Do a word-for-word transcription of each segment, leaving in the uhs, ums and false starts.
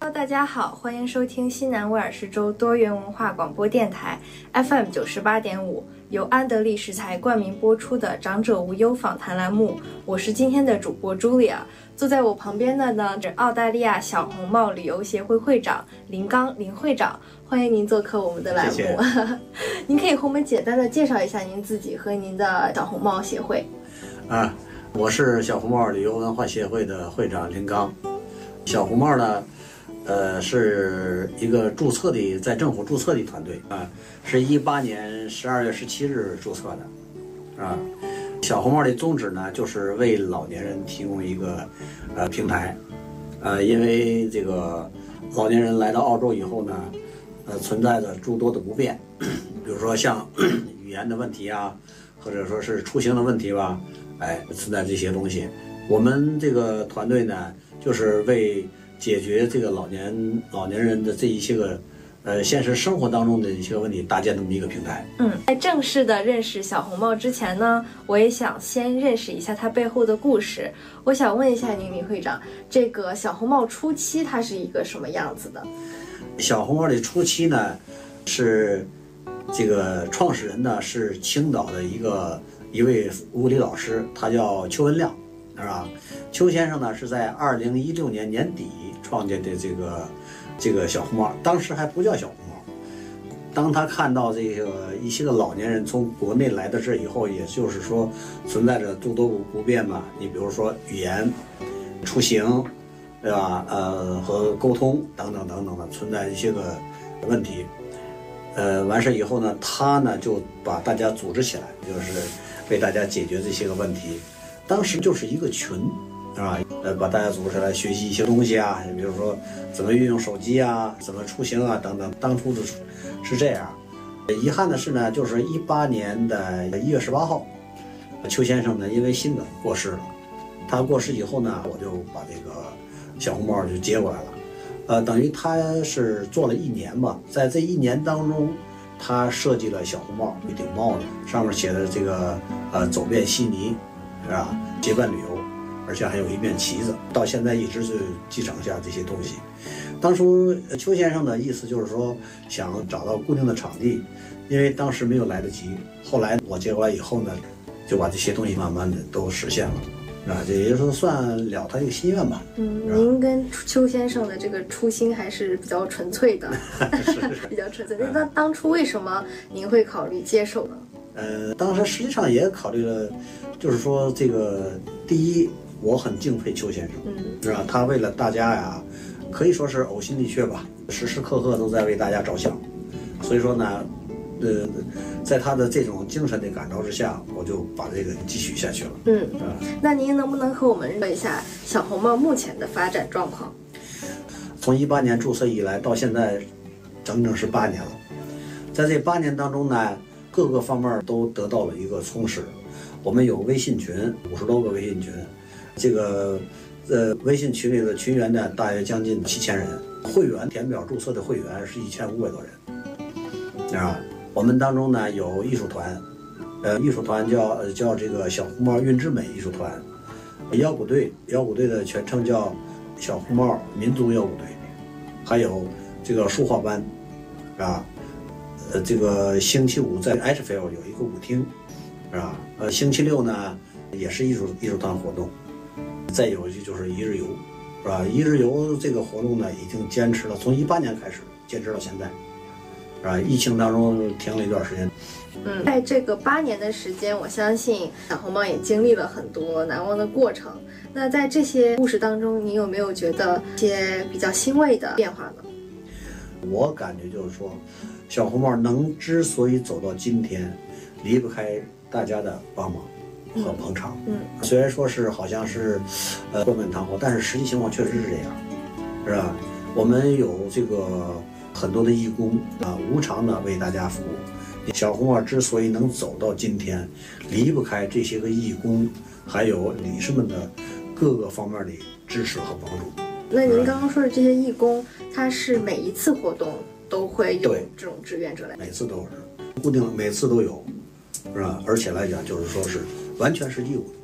Hello， 大家好，欢迎收听西南威尔士州多元文化广播电台 F M 九十八点五，由安德利食材冠名播出的长者无忧访谈栏目。我是今天的主播 Julia， 坐在我旁边的呢是澳大利亚小红帽旅游协会会长林刚林会长，欢迎您做客我们的栏目。谢谢您可以和我们简单的介绍一下您自己和您的小红帽协会。 啊，我是小红帽旅游文化协会的会长林刚。小红帽呢，呃，是一个注册的，在政府注册的团队啊，是一八年十二月十七日注册的，啊，小红帽的宗旨呢，就是为老年人提供一个呃平台，呃，因为这个老年人来到澳洲以后呢，呃，存在着诸多的不便，比如说像语言的问题啊，或者说是出行的问题吧，哎，存在这些东西。我们这个团队呢，就是为解决这个老年老年人的这一些个，呃，现实生活当中的一些问题，搭建这么一个平台。 嗯，在正式的认识小红帽之前呢，我也想先认识一下它背后的故事。我想问一下您，林会长，这个小红帽初期它是一个什么样子的？ 小红帽的初期呢，是这个创始人呢是青岛的一个一位物理老师，他叫邱文亮。是吧？邱先生呢是在二零一六年年底创建的这个这个小红帽，当时还不叫小红帽。当他看到这个一些个老年人从国内来到这以后，也就是说存在着诸多不便嘛，你比如说语言、出行，对吧？呃，和沟通等等等等的存在一些个问题。呃，完事以后呢，他呢就把大家组织起来，就是为大家解决这些个问题。当时就是一个群，是吧？呃，把大家组织来学习一些东西啊，比如说怎么运用手机啊，怎么出行啊等等。当初的是这样。遗憾的是呢，就是一八年的一月十八号，邱先生呢因为心梗过世了。他过世以后呢，我就把这个小红帽就接过来了。呃，等于他是做了一年吧，在这一年当中，他设计了小红帽一顶帽子，上面写的这个呃走遍悉尼。是吧？结伴旅游，而且还有一面旗子，到现在一直是继承下这些东西。当初邱先生的意思就是说，想找到固定的场地，因为当时没有来得及。后来我接过来以后呢，就把这些东西慢慢的都实现了，啊，这也就是算了他一个心愿吧。 嗯，您跟邱先生的这个初心还是比较纯粹的， 是是比较纯粹。那当初为什么您会考虑接受呢？ 呃，当时实际上也考虑了。就是说，这个第一，我很敬佩邱先生，嗯，是吧？他为了大家呀，可以说是呕心沥血吧，时时刻刻都在为大家着想。所以说呢，呃，在他的这种精神的感召之下，我就把这个继续下去了。 嗯，啊，那您能不能和我们说一下小红帽目前的发展状况？ 从一八年注册以来到现在，整整是八年了。在这八年当中呢，各个方面都得到了一个充实。我们有微信群，五十多个微信群，这个呃微信群里的群员呢，大约将近七千人，会员填表注册的会员是一千五百多人，啊，我们当中呢有艺术团，呃艺术团叫叫这个小红帽韵之美艺术团，摇鼓队，摇鼓队的全称叫小红帽民族摇鼓队，还有这个书画班，啊，呃这个星期五在 Edgefield 有一个舞厅。是吧？呃，星期六呢也是艺术艺术团活动，再有就是一日游，是吧？一日游这个活动呢，已经坚持了，从一八年开始坚持到现在，是吧？疫情当中停了一段时间。 嗯，在这个八年的时间，我相信小红帽也经历了很多难忘的过程。那在这些故事当中，你有没有觉得一些比较欣慰的变化呢？ 我感觉就是说，小红帽能之所以走到今天，离不开大家的帮忙和捧场。嗯，虽然说是好像是，呃，冠冕堂皇，但是实际情况确实是这样，是吧？我们有这个很多的义工啊，无偿的为大家服务。小红帽之所以能走到今天，离不开这些个义工，还有理事们的各个方面的支持和帮助。 那您刚刚说的这些义工，他是每一次活动都会有这种志愿者来？ 每次都是固定，每次都有。是吧？而且来讲，就是说是完全是义务的，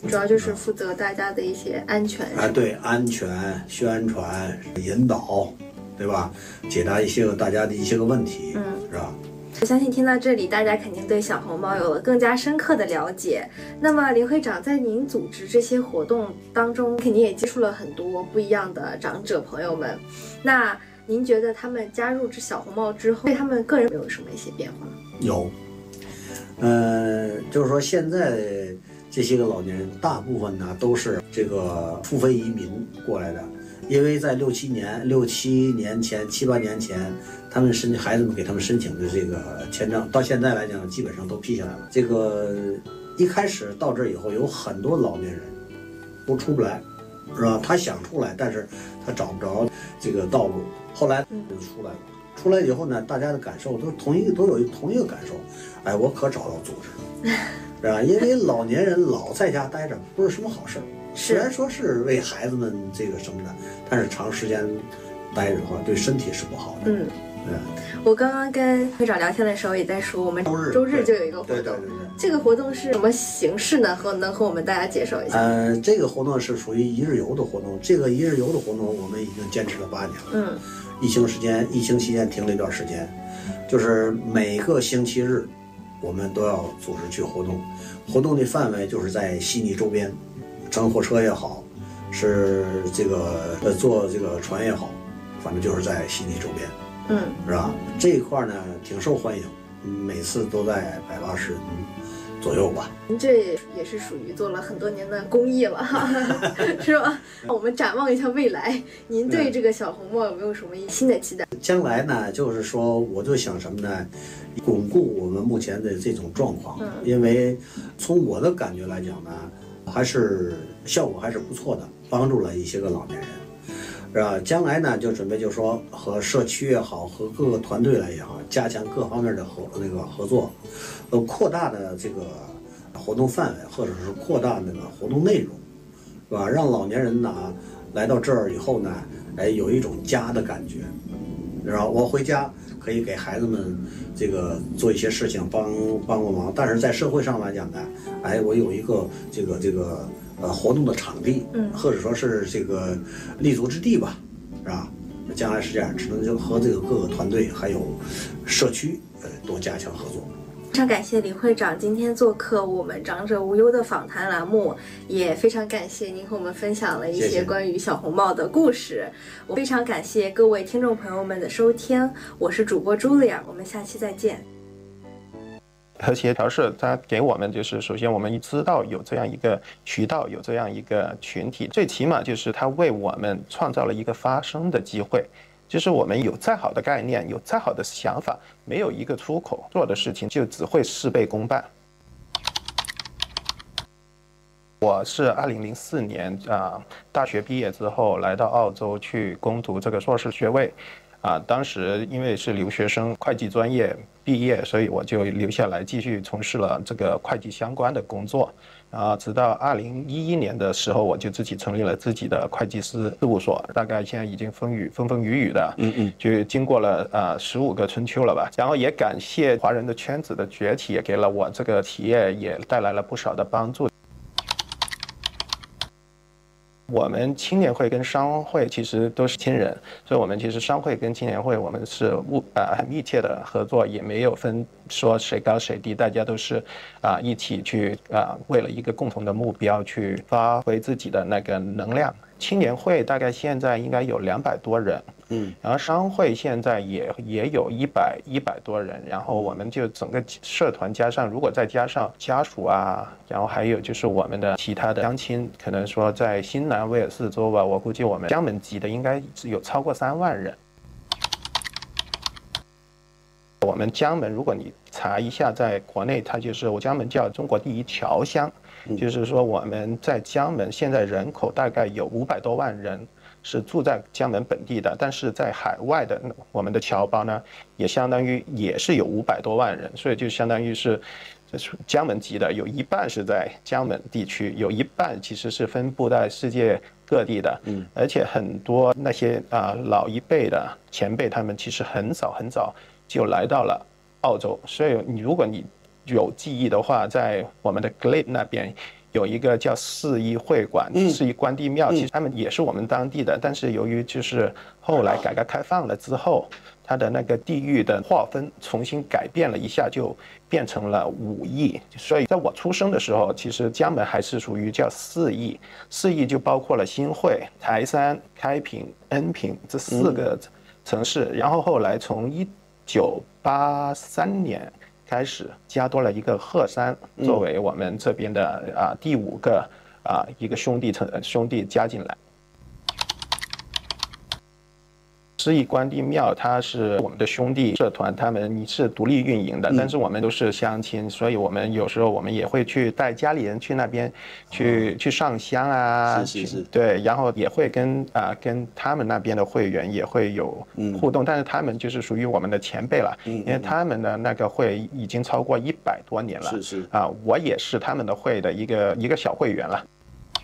主要就是负责大家的一些安全啊，对，安全宣传引导，对吧？解答一些个大家的一些个问题，嗯，是吧？ 我相信听到这里，大家肯定对小红帽有了更加深刻的了解。那么林会长，在您组织这些活动当中，肯定也接触了很多不一样的长者朋友们。那您觉得他们加入这小红帽之后，对他们个人有什么一些变化？ 有，呃，就是说现在这些个老年人，大部分呢都是这个付费移民过来的，因为在六七年、六七年前、七八年前。他们申孩子们给他们申请的这个签证，到现在来讲，基本上都批下来了。这个一开始到这以后，有很多老年人都出不来，是吧？他想出来，但是他找不着这个道路。后来就出来了，出来以后呢，大家的感受都同一个，都有同一个感受。哎，我可找到组织了，是吧？因为老年人老在家待着不是什么好事儿。虽然说是为孩子们这个什么的，但是长时间待着的话，对身体是不好的。嗯。 我刚刚跟会长聊天的时候也在说，我们周日周日就有一个活动，对对对对，这个活动是什么形式呢？和能和我们大家介绍一下？ 呃，这个活动是属于一日游的活动，这个一日游的活动我们已经坚持了八年了。嗯，疫情时间，疫情期间停了一段时间，就是每个星期日我们都要组织去活动，活动的范围就是在悉尼周边，乘火车也好，是这个呃坐这个船也好，反正就是在悉尼周边。嗯，是吧？这一块呢挺受欢迎，每次都在百八十人左右吧。 您这也是属于做了很多年的公益了，是吧？我们展望一下未来，您对这个小红帽有没有什么新的期待？ 将来呢，就是说，我就想什么呢？巩固我们目前的这种状况，嗯、因为从我的感觉来讲呢，还是效果还是不错的，帮助了一些个老年人。是吧？将来呢，就准备就说和社区也好，和各个团队来也好，加强各方面的合那个合作，呃，扩大的这个活动范围，或者是扩大那个活动内容，是吧？让老年人呢来到这儿以后呢，哎，有一种家的感觉，是吧？我回家可以给孩子们这个做一些事情，帮帮个忙，但是在社会上来讲呢，哎，我有一个这个这个。呃，活动的场地，嗯，或者说是这个立足之地吧，是吧？将来是这样，只能就和这个各个团队还有社区，呃，多加强合作。 非常感谢李会长今天做客我们长者无忧的访谈栏目，也非常感谢您和我们分享了一些关于小红帽的故事。谢谢，我非常感谢各位听众朋友们的收听，我是主播茱莉亚，我们下期再见。 和协调是它给我们就是首先我们知道有这样一个渠道，有这样一个群体，最起码就是它为我们创造了一个发声的机会。就是我们有再好的概念，有再好的想法，没有一个出口，做的事情就只会事倍功半。我是二零零四年啊大学毕业之后来到澳洲去攻读这个硕士学位。啊，当时因为是留学生，会计专业毕业，所以我就留下来继续从事了这个会计相关的工作。啊，直到二零一一年的时候，我就自己成立了自己的会计师事务所，大概现在已经风雨风风雨雨的，嗯嗯，就经过了啊十五个春秋了吧。然后也感谢华人的圈子的崛起，也给了我这个企业也带来了不少的帮助。我们青年会跟商会其实都是亲人，所以我们其实商会跟青年会我们是务啊很密切的合作，也没有分说谁高谁低，大家都是啊一起去啊为了一个共同的目标去发挥自己的那个能量。青年会大概现在应该有两百多人，嗯，然后商会现在也也有一百一百多人，然后我们就整个社团加上，如果再加上家属啊，然后还有就是我们的其他的乡亲，可能说在新南威尔士州吧，我估计我们江门籍的应该有超过三万人。我们江门，如果你查一下，在国内它就是我江门叫中国第一侨乡。就是说我们在江门现在人口大概有五百多万人是住在江门本地的，但是在海外的我们的侨胞呢，也相当于也是有五百多万人，所以就相当于是江门籍的有一半是在江门地区，有一半其实是分布在世界各地的，嗯，而且很多那些啊老一辈的前辈，他们其实很早很早就来到了澳洲，所以你如果你有记忆的话，在我们的 Glebe 那边有一个叫四义会馆、 嗯、 四义关帝庙，其实他们也是我们当地的，但是由于就是后来改革开放了之后，它的那个地域的划分重新改变了一下，就变成了五义。所以在我出生的时候，其实江门还是属于叫四义，四义就包括了新会、台山、开平、恩平这四个城市。然后后来从一九八三年开始，加多了一个鹤山，作为我们这边的啊第五个啊一个兄弟城兄弟加进来。四义关帝庙，它是我们的兄弟社团，他们是独立运营的，但是我们都是乡亲，所以我们有时候我们也会去带家里人去那边去、嗯、去上香啊， 是是是， 对，然后也会跟啊、呃、跟他们那边的会员也会有互动，嗯、但是他们就是属于我们的前辈了，嗯、因为他们的那个会已经超过一百多年了， 是是啊，我也是他们的会的一个一个小会员了。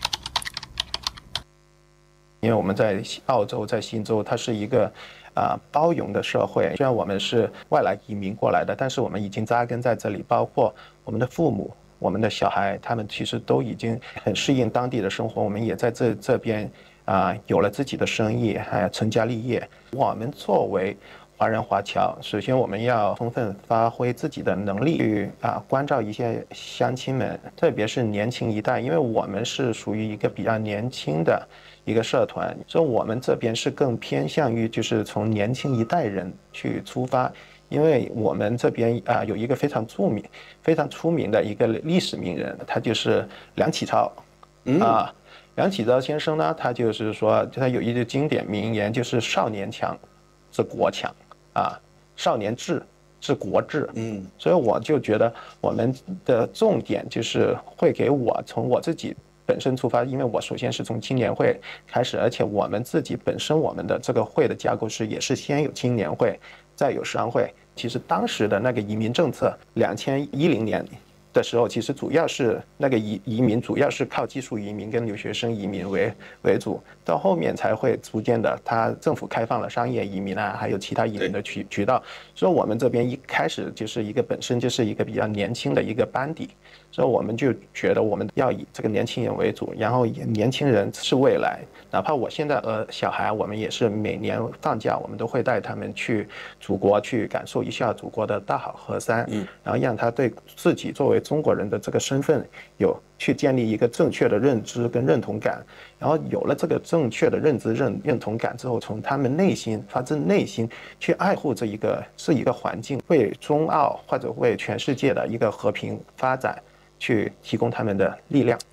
因为我们在澳洲，在新州，它是一个啊、呃、包容的社会。虽然我们是外来移民过来的，但是我们已经扎根在这里，包括我们的父母、我们的小孩，他们其实都已经很适应当地的生活。我们也在这这边啊、呃、有了自己的生意，还有成家立业。我们作为华人华侨，首先我们要充分发挥自己的能力去啊关照一些乡亲们，特别是年轻一代，因为我们是属于一个比较年轻的一个社团，所以我们这边是更偏向于就是从年轻一代人去出发，因为我们这边啊有一个非常著名、非常出名的一个历史名人，他就是梁启超，嗯、啊，梁启超先生呢，他就是说他有一句经典名言，就是少年强则国强。啊，少年智治国治，嗯，所以我就觉得我们的重点就是会给我从我自己本身出发，因为我首先是从青年会开始，而且我们自己本身我们的这个会的架构是也是先有青年会，再有商会。其实当时的那个移民政策，两千一零年的时候，其实主要是那个移移民主要是靠技术移民跟留学生移民为为主，到后面才会逐渐的，他政府开放了商业移民啊，还有其他移民的渠渠道。所以我们这边一开始就是一个本身就是一个比较年轻的一个班底，所以我们就觉得我们要以这个年轻人为主，然后年轻人是未来。哪怕我现在呃小孩，我们也是每年放假，我们都会带他们去祖国去感受一下祖国的大好河山，嗯，然后让他对自己作为中国人的这个身份有去建立一个正确的认知跟认同感，然后有了这个正确的认知认认同感之后，从他们内心发自内心去爱护这一个是一个环境，为中澳或者为全世界的一个和平发展去提供他们的力量。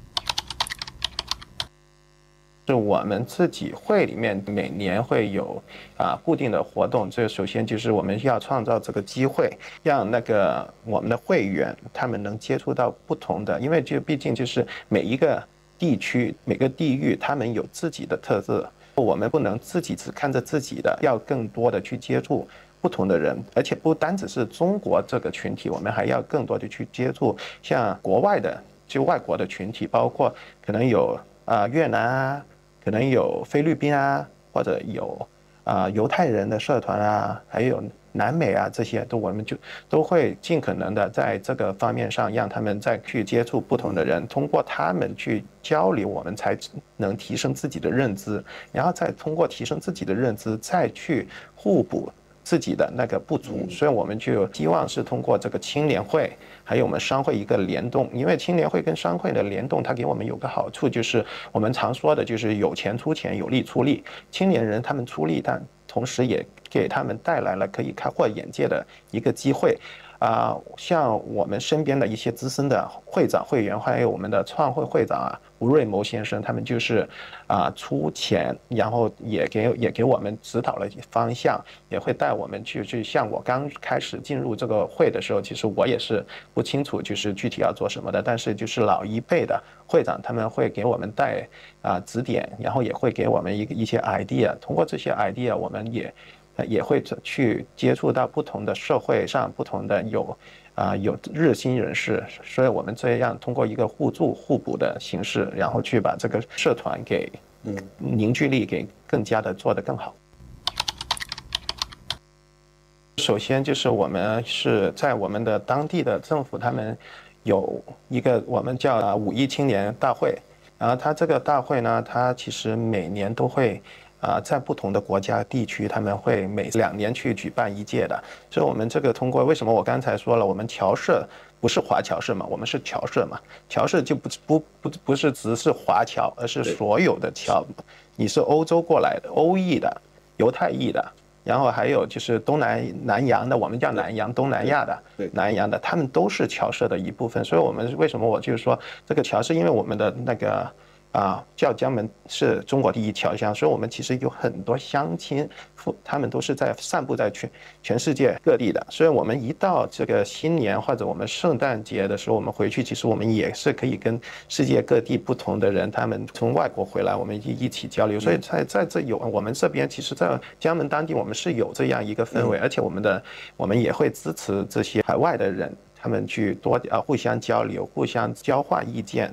是我们自己会里面每年会有啊固定的活动，这首先就是我们要创造这个机会，让那个我们的会员他们能接触到不同的，因为就毕竟就是每一个地区每个地域他们有自己的特色，我们不能自己只看着自己的，要更多的去接触不同的人，而且不单只是中国这个群体，我们还要更多的去接触像国外的就外国的群体，包括可能有啊越南啊。可能有菲律宾啊，或者有啊、呃、犹太人的社团啊，还有南美啊，这些都我们就都会尽可能的在这个方面上让他们再去接触不同的人，通过他们去交流，我们才能提升自己的认知，然后再通过提升自己的认知，再去互补自己的那个不足，所以我们就希望是通过这个青年会还有我们商会一个联动，因为青年会跟商会的联动，它给我们有个好处，就是我们常说的就是有钱出钱，有力出力，青年人他们出力，但同时也给他们带来了可以开阔眼界的一个机会。啊、呃，像我们身边的一些资深的会长、会员，还有我们的创会会长啊，吴瑞谋先生，他们就是啊、呃、出钱，然后也给也给我们指导了方向，也会带我们去去。像我刚开始进入这个会的时候，其实我也是不清楚就是具体要做什么的，但是就是老一辈的会长他们会给我们带啊、呃、指点，然后也会给我们一个一些 idea， 通过这些 idea， 我们也。也会去接触到不同的社会上不同的有啊、呃、有热心人士，所以我们这样通过一个互助互补的形式，然后去把这个社团给嗯凝聚力给更加的做得更好。首先就是我们是在我们的当地的政府他们有一个我们叫五一青年大会，然后它这个大会呢，它其实每年都会啊、呃，在不同的国家地区，他们会每两年去举办一届的。所以我们这个通过，为什么我刚才说了，我们侨社不是华侨社嘛，我们是侨社嘛，侨社就不不不不是只是华侨，而是所有的侨，你是欧洲过来的、欧裔的、犹太裔的。然后还有就是东南南洋的，我们叫南洋，东南亚的南洋的，他们都是侨社的一部分。所以我们为什么我就是说这个侨是因为我们的那个啊叫江门是中国第一侨乡，所以我们其实有很多乡亲，他们都是在散布在全全世界各地的。所以我们一到这个新年或者我们圣诞节的时候，我们回去，其实我们也是可以跟世界各地不同的人，他们从外国回来，我们一一起交流。所以在在这有我们这边，其实在江门当地，我们是有这样一个氛围，而且我们的我们也会支持这些海外的人，他们去多啊互相交流，互相交换意见。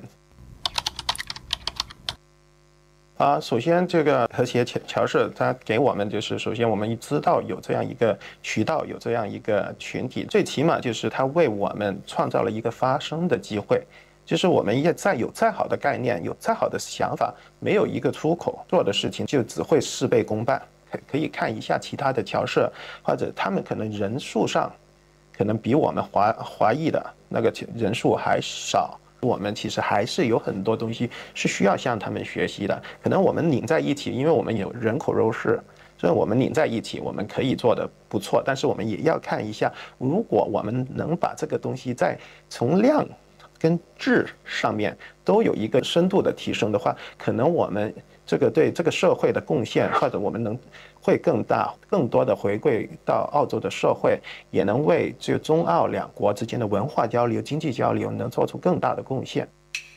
啊，首先这个和谐侨社，它给我们就是首先我们知道有这样一个渠道，有这样一个群体，最起码就是它为我们创造了一个发声的机会。就是我们也再有再好的概念，有再好的想法，没有一个出口，做的事情就只会事倍功半。可以看一下其他的侨社，或者他们可能人数上，可能比我们华华裔的那个人数还少。我们其实还是有很多东西是需要向他们学习的。可能我们拧在一起，因为我们有人口优势，所以我们拧在一起，我们可以做得不错。但是我们也要看一下，如果我们能把这个东西在从量跟质上面都有一个深度的提升的话，可能我们这个对这个社会的贡献，或者我们能会更大，更多的回归到澳洲的社会，也能为这中澳两国之间的文化交流、经济交流能做出更大的贡献。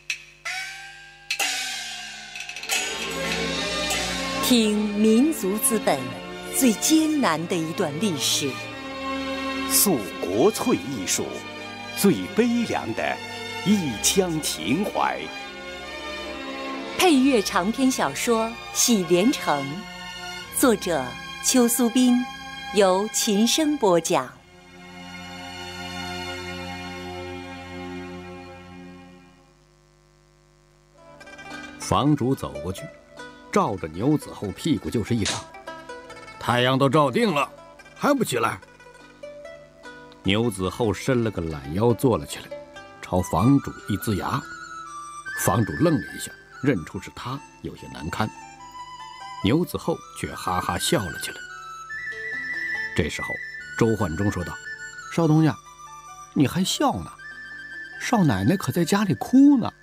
听民族资本最艰难的一段历史， 诉国粹艺术最悲凉的一腔情怀。 配乐长篇小说《喜连城》，作者邱苏斌，由琴声播讲。 房主走过去，照着牛子厚屁股就是一掌。太阳都照定了，还不起来？牛子厚伸了个懒腰，坐了起来，朝房主一呲牙。房主愣了一下，认出是他，有些难堪。牛子厚却哈哈笑了起来。这时候，周焕中说道：“少东家，你还笑呢？少奶奶可在家里哭呢。”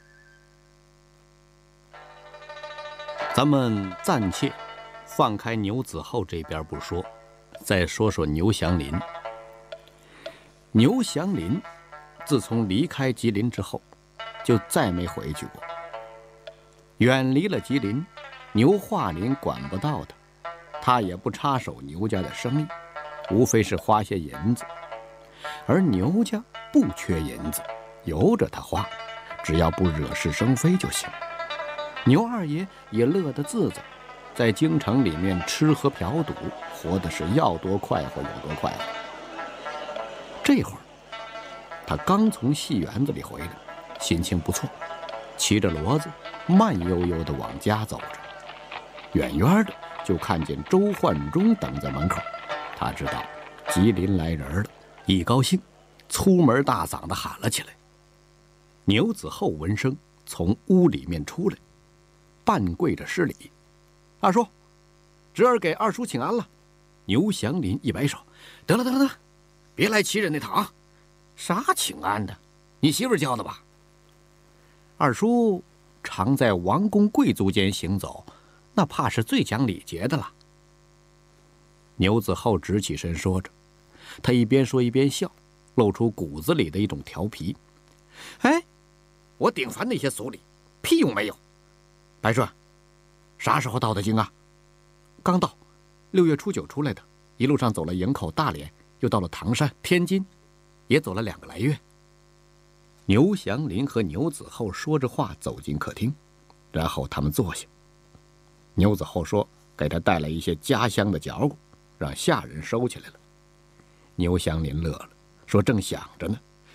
咱们暂且放开牛子厚这边不说，再说说牛祥林。牛祥林自从离开吉林之后，就再没回去过。远离了吉林，牛化林管不到的，他也不插手牛家的生意，无非是花些银子。而牛家不缺银子，由着他花，只要不惹是生非就行。牛二爷也乐得自在，在京城里面吃喝嫖赌，活的是要多快活有多快活。这会儿，他刚从戏园子里回来，心情不错，骑着骡子慢悠悠地往家走着。远远的就看见周焕中等在门口，他知道吉林来人了，一高兴，粗门大嗓地喊了起来。牛子厚闻声从屋里面出来，半跪着施礼：“二叔，侄儿给二叔请安了。”牛祥林一摆手：“得了得了得了，别来欺人那套啊！啥请安的？你媳妇教的吧？二叔常在王公贵族间行走，那怕是最讲礼节的了。”牛子厚直起身说着，他一边说一边笑，露出骨子里的一种调皮：“哎，我顶烦那些俗礼，屁用没有。白顺，啥时候到的京啊？”“刚到，六月初九出来的，一路上走了营口、大连，又到了唐山、天津，也走了两个来月。”牛祥林和牛子厚说着话走进客厅，然后他们坐下。牛子厚说给他带来一些家乡的嚼骨，让下人收起来了。牛祥林乐了，说正想着呢，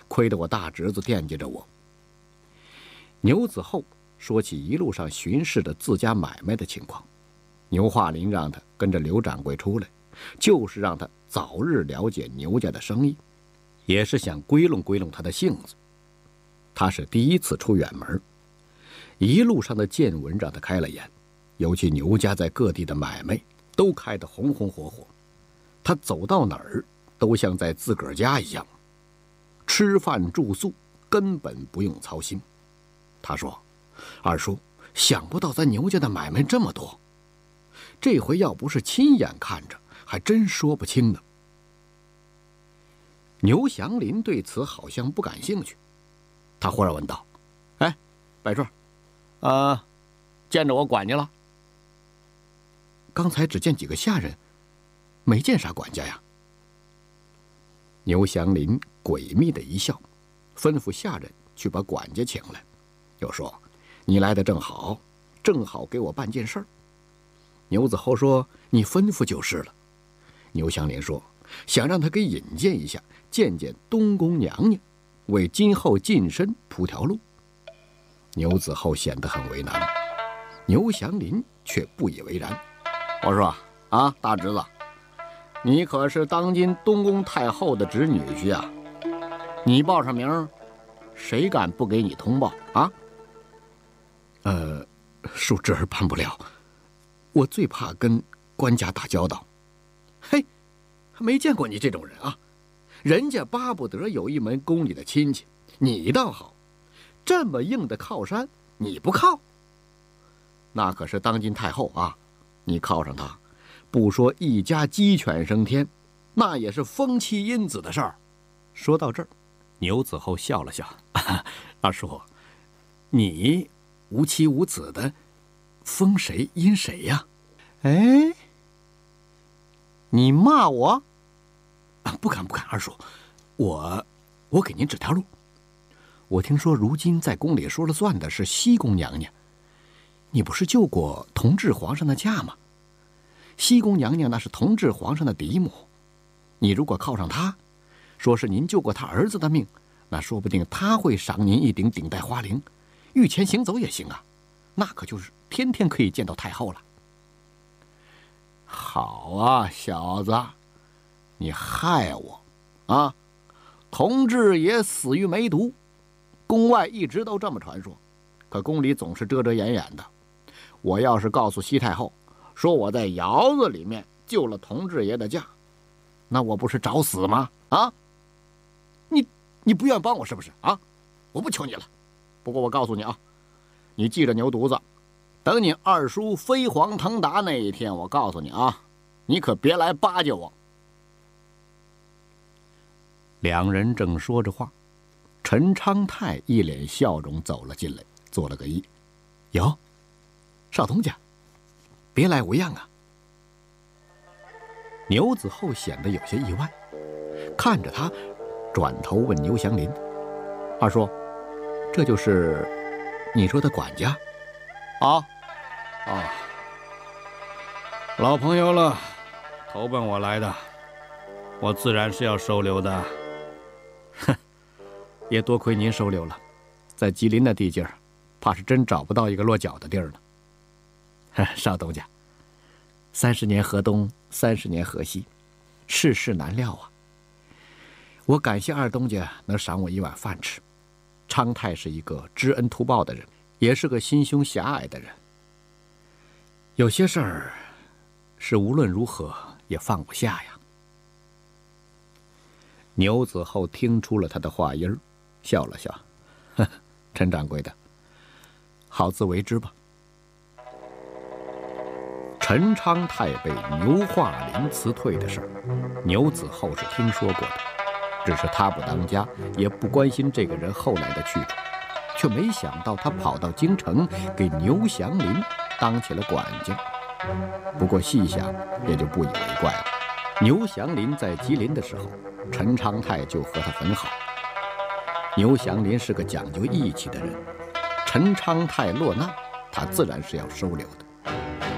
亏得我大侄子惦记着我。牛子厚说起一路上巡视的自家买卖的情况，牛化林让他跟着刘掌柜出来，就是让他早日了解牛家的生意，也是想归拢归拢他的性子。他是第一次出远门，一路上的见闻让他开了眼，尤其牛家在各地的买卖都开得红红火火，他走到哪儿都像在自个儿家一样，吃饭住宿根本不用操心。他说：“二叔，想不到咱牛家的买卖这么多，这回要不是亲眼看着，还真说不清呢。”牛祥林对此好像不感兴趣，他忽然问道：“哎，百顺，呃，见着我管家了？刚才只见几个下人，没见啥管家呀。”牛祥林诡秘的一笑，吩咐下人去把管家请来，又说：“你来的正好，正好给我办件事儿。”牛子厚说：“你吩咐就是了。”牛祥林说：“想让他给引荐一下，见见东宫娘娘，为今后晋升铺条路。”牛子厚显得很为难，牛祥林却不以为然。我说：“啊，大侄子，你可是当今东宫太后的侄女婿啊，你报上名，谁敢不给你通报啊？”呃，恕侄儿办不了，我最怕跟官家打交道。嘿，还没见过你这种人啊！人家巴不得有一门宫里的亲戚，你倒好，这么硬的靠山你不靠？那可是当今太后啊！你靠上她，不说一家鸡犬升天，那也是封妻荫子的事儿。说到这儿，牛子厚笑了笑：“二叔，你无妻无子的，封谁荫谁呀？”哎，你骂我？啊，不敢不敢，二叔，我我给您指条路。我听说如今在宫里说了算的是西宫娘娘，你不是救过同治皇上的驾吗？西宫娘娘那是同治皇上的嫡母，你如果靠上她，说是您救过他儿子的命，那说不定他会赏您一顶顶戴花翎，御前行走也行啊，那可就是天天可以见到太后了。好啊，小子，你害我啊！同治也死于梅毒，宫外一直都这么传说，可宫里总是遮遮掩掩的。我要是告诉西太后，说我在窑子里面救了同治爷的驾，那我不是找死吗？啊！你你不愿帮我是不是啊？我不求你了。不过我告诉你啊，你记着牛犊子，等你二叔飞黄腾达那一天，我告诉你啊，你可别来巴结我。两人正说着话，陈昌泰一脸笑容走了进来，做了个揖：“哟，少东家，别来无恙啊。”牛子厚显得有些意外，看着他，转头问牛祥林：“二叔，这就是你说的管家？”“啊，啊，老朋友了，投奔我来的，我自然是要收留的。”“哼，也多亏您收留了，在吉林那地界儿，怕是真找不到一个落脚的地儿了。”“少东家，三十年河东，三十年河西，世事难料啊。我感谢二东家能赏我一碗饭吃。昌泰是一个知恩图报的人，也是个心胸狭隘的人。有些事儿是无论如何也放不下呀。”牛子厚听出了他的话音儿，笑了笑：“呵，陈掌柜的，好自为之吧。”陈昌泰被牛化林辞退的事儿，牛子厚是听说过的，只是他不当家，也不关心这个人后来的去处，却没想到他跑到京城给牛祥林当起了管家。不过细想也就不以为怪了。牛祥林在吉林的时候，陈昌泰就和他很好。牛祥林是个讲究义气的人，陈昌泰落难，他自然是要收留的。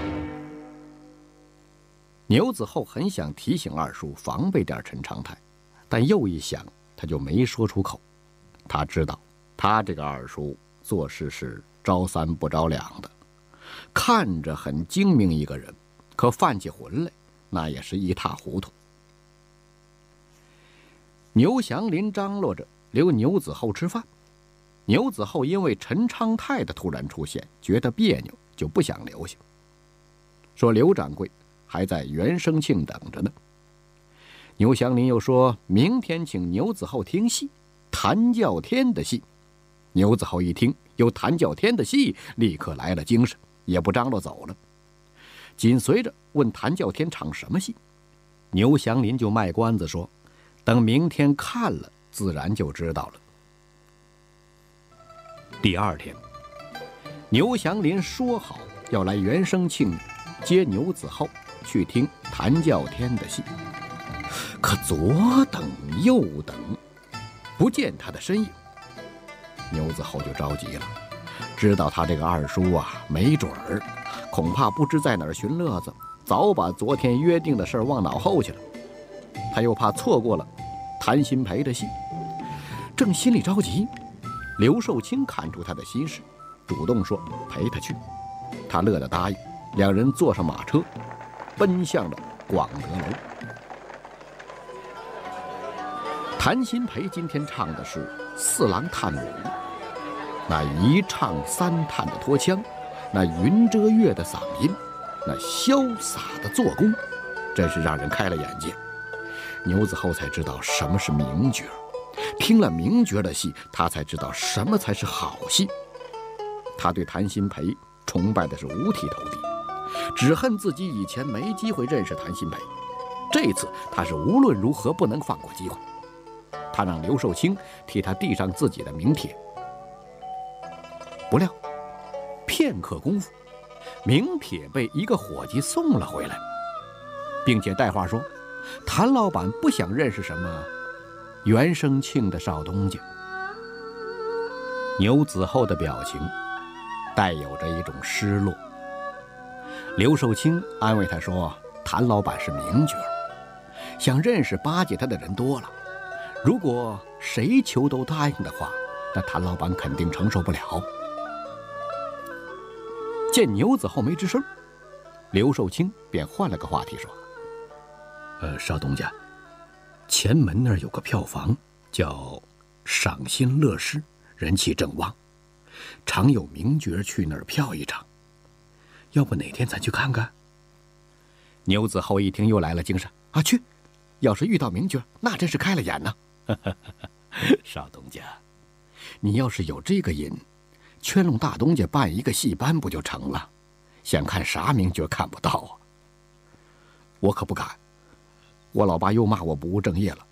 牛子厚很想提醒二叔防备点陈昌泰，但又一想，他就没说出口， 他知道他这个二叔做事是招三不着两的，看着很精明一个人，可犯起浑来那也是一塌糊涂。牛祥林张罗着留牛子厚吃饭，牛子厚因为陈昌泰的突然出现觉得别扭，就不想留下，说刘掌柜还在袁生庆等着呢。牛祥林又说明天请牛子厚听戏，谭叫天的戏。牛子厚一听有谭叫天的戏，立刻来了精神，也不张罗走了，紧随着问谭叫天唱什么戏。牛祥林就卖关子说，等明天看了自然就知道了。第二天，牛祥林说好要来袁生庆接牛子厚去听谭叫天的戏，可左等右等，不见他的身影。牛子厚就着急了，知道他这个二叔啊没准儿，恐怕不知在哪儿寻乐子，早把昨天约定的事儿忘脑后去了。他又怕错过了谭鑫培的戏，正心里着急，刘寿清看出他的心事，主动说陪他去。他乐得答应，两人坐上马车，奔向了广德楼。谭鑫培今天唱的是四郎探母，那一唱三探的拖腔，那云遮月的嗓音，那潇洒的做工，真是让人开了眼界。牛子厚才知道什么是名角，听了名角的戏，他才知道什么才是好戏。他对谭鑫培崇拜的是五体投地，只恨自己以前没机会认识谭鑫培，这次他是无论如何不能放过机会。他让刘寿清替他递上自己的名帖，不料片刻功夫，名帖被一个伙计送了回来，并且带话说谭老板不想认识什么袁生庆的少东家。牛子厚的表情带有着一种失落。刘寿清安慰他说，谭老板是名角，想认识巴结他的人多了，如果谁求都答应的话，那谭老板肯定承受不了。见牛子厚没吱声，刘寿清便换了个话题说，呃，少东家，前门那儿有个票房叫赏心乐事，人气正旺，常有名角去那儿票一场，要不哪天咱去看看？牛子厚一听又来了精神，啊，去！要是遇到名角，那真是开了眼呢。少东家，你要是有这个瘾，圈弄大东家办一个戏班不就成了？想看啥名角看不到啊？我可不敢，我老爸又骂我不务正业了。